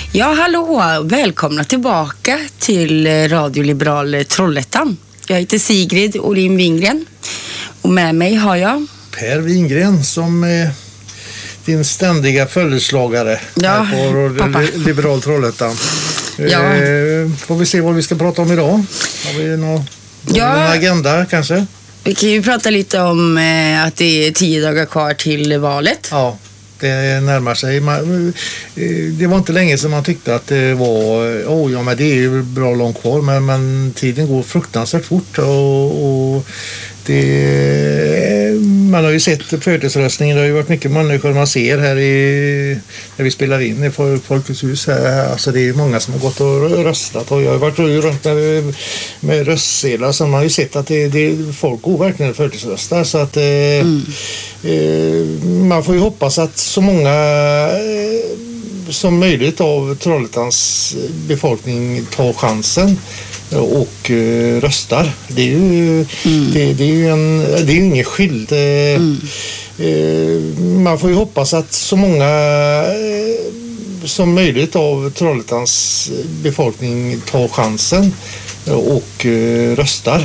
Ja, hallå! Välkomna tillbaka till Radio Liberal Trollhättan. Jag heter Sigrid Olin Wingren och med mig har jag Per Wingren som är din ständiga följeslagare här på Liberal Trollhättan. Ja. Får vi se vad vi ska prata om idag. Har vi någon agenda kanske? Vi kan ju prata lite om att det är 10 dagar kvar till valet. Ja. Det närmar sig. Det var inte länge sedan man tyckte att det var men det är ju bra långt kvar, men tiden går fruktansvärt fort och man har ju sett födelseröstningen. Det har ju varit mycket människor man ser här när vi spelar in i Folkets hus här. Alltså det är många som har gått och röstat och jag har varit runt med röstsedlar, så man har ju sett att folk går verkligen födelseröstar, så att man får ju hoppas att så många som möjligt av Trollhättans befolkning tar chansen och röstar. Det är ju det är ju ingen skild. Man får ju hoppas att så många som möjligt av Trollhättans befolkning tar chansen och röstar.